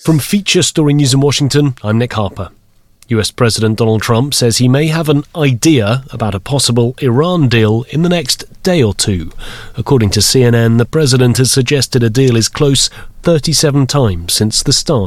From Feature Story News in Washington, I'm Nick Harper. US President Donald Trump says he may have an idea about a possible Iran deal in the next day or two. According to CNN, the president has suggested a deal is close 37 times since the start